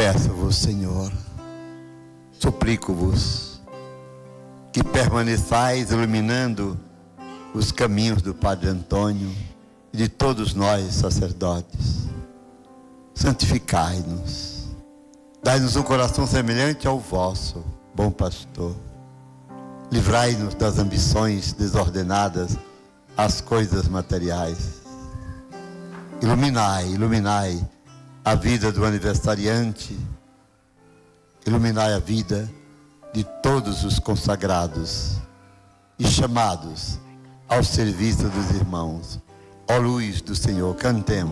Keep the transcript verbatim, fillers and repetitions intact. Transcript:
Peço-vos, Senhor, suplico-vos, que permaneçais iluminando os caminhos do Padre Antônio e de todos nós, sacerdotes. Santificai-nos, dai-nos um coração semelhante ao vosso, bom pastor. Livrai-nos das ambições desordenadas às coisas materiais. Iluminai, iluminai a vida do aniversariante, iluminai a vida de todos os consagrados e chamados ao serviço dos irmãos. Ó luz do Senhor, cantemos.